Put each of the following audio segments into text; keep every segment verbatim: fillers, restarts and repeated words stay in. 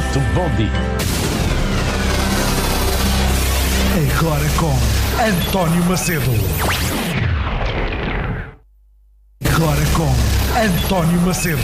muito bom dia. Agora com António Macedo. Agora com António Macedo.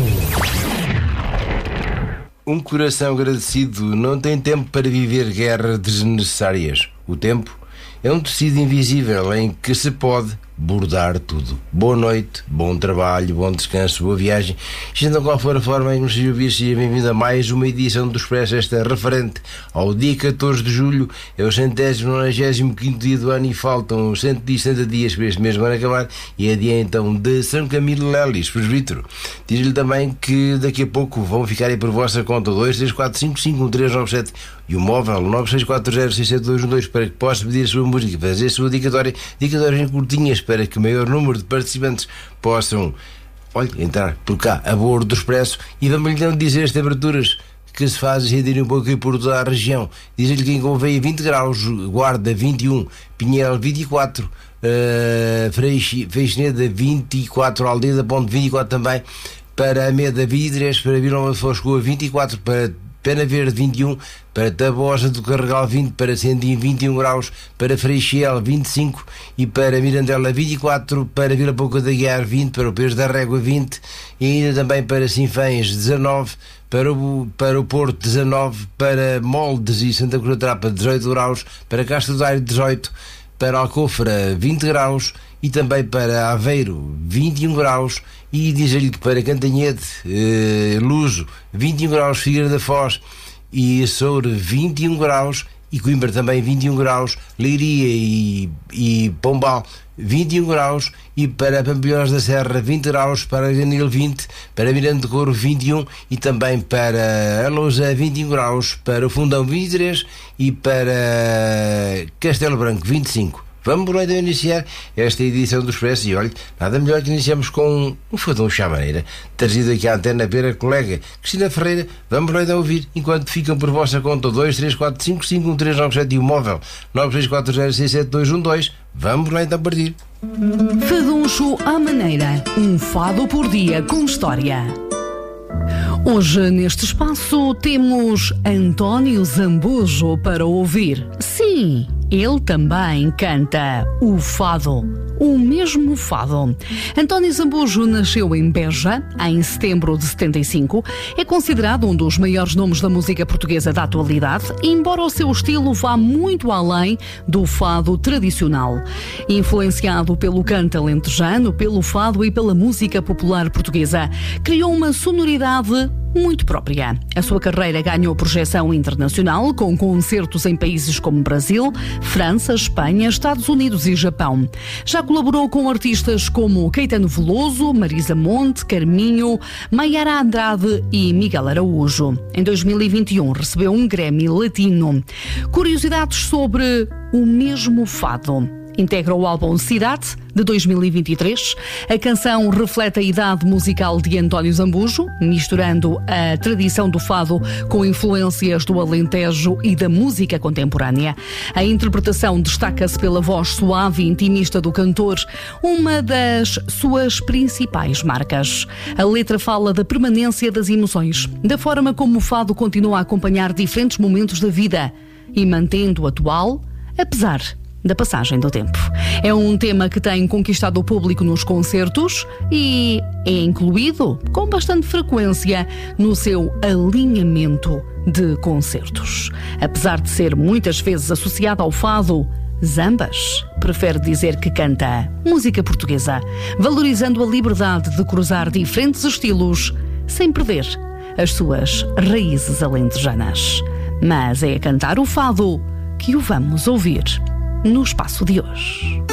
Um coração agradecido não tem tempo para viver guerras desnecessárias. O tempo é um tecido invisível em que se pode bordar tudo. Boa noite, bom trabalho, bom descanso, boa viagem. Seja qual for a forma em que nos seja ouvir, seja bem-vindo a mais uma edição do Expresso, esta referente ao dia catorze de julho. É o centésimo nonagésimo quinto dia do ano e faltam cento e setenta dias para este mesmo ano acabar, e é dia então de São Camilo Lelis, presbítero. Diz-lhe também que daqui a pouco vão ficar aí por vossa conta dois três quatro cinco cinco um três nove sete e o móvel nove seis quatro zero seis sete dois um dois para que possa pedir a sua música, fazer a sua dicatória, dicatórias em curtinhas para que o maior número de participantes possam, olha, entrar por cá a bordo do Expresso. E vamos-lhe então dizer as temperaturas que se fazem sentir um pouco por toda a região. Diz-lhe que em Gouveia vinte graus, Guarda vinte e um, Pinhel vinte e quatro, uh, Freixneda vinte e quatro, Aldeia da Ponte vinte e quatro também, para a Meda vinte e três, para Vila Nova de Foscoa vinte e quatro, para Pena Verde vinte e um, para Tabosa do Carregal vinte, para Sendim vinte e um graus, para Freixel vinte e cinco e para Mirandela vinte e quatro, para Vila Pouca da Guiar vinte, para o Peso da Régua vinte e ainda também para Sinfãs dezanove, para o, para o Porto dezanove, para Moldes e Santa Cruz da Trapa dezoito graus, para Castro Daire dezoito, para Alcofra vinte graus e também para Aveiro vinte e um graus, e diz-lhe que para Cantanhede, eh, Luso vinte e um graus, Figueira da Foz e Soure vinte e um graus, e Coimbra também vinte e um graus, Leiria e, e Pombal vinte e um graus, e para Pampilhões da Serra vinte graus, para Ganil vinte, para Miranda de Couro vinte e um e também para a Lousa vinte e um graus, para o Fundão vinte e três e para Castelo Branco vinte e cinco. Vamos por então iniciar esta edição do Expresso e olha, nada melhor que iniciamos com um fadão chamaneira, trazido aqui à antena pela colega Cristina Ferreira. Vamos por então ouvir, enquanto ficam por vossa conta dois três quatro cinco cinco um três nove sete e o móvel nove seis quatro zero seis sete dois um dois. Vamos por então partir. Faduncho à maneira, um fado por dia com história. Hoje, neste espaço, temos António Zambujo para ouvir. Sim, ele também canta o fado, o mesmo fado. António Zambujo nasceu em Beja, em setembro de setenta e cinco. É considerado um dos maiores nomes da música portuguesa da atualidade, embora o seu estilo vá muito além do fado tradicional. Influenciado pelo canto alentejano, pelo fado e pela música popular portuguesa, criou uma sonoridade muito própria. A sua carreira ganhou projeção internacional, com concertos em países como Brasil, França, Espanha, Estados Unidos e Japão. Já colaborou com artistas como Caetano Veloso, Marisa Monte, Carminho, Maiara Andrade e Miguel Araújo. Em dois mil e vinte e um recebeu um Grammy Latino. Curiosidades sobre o mesmo fado. Integra o álbum Cidade, de dois mil e vinte e três. A canção reflete a idade musical de António Zambujo, misturando a tradição do fado com influências do Alentejo e da música contemporânea. A interpretação destaca-se pela voz suave e intimista do cantor, uma das suas principais marcas. A letra fala da permanência das emoções, da forma como o fado continua a acompanhar diferentes momentos da vida e mantendo-o atual, apesar da passagem do tempo. É um tema que tem conquistado o público nos concertos e é incluído com bastante frequência no seu alinhamento de concertos. Apesar de ser muitas vezes associado ao fado, Zambas prefere dizer que canta música portuguesa, valorizando a liberdade de cruzar diferentes estilos sem perder as suas raízes alentejanas. Mas é a cantar o fado que o vamos ouvir no espaço de hoje.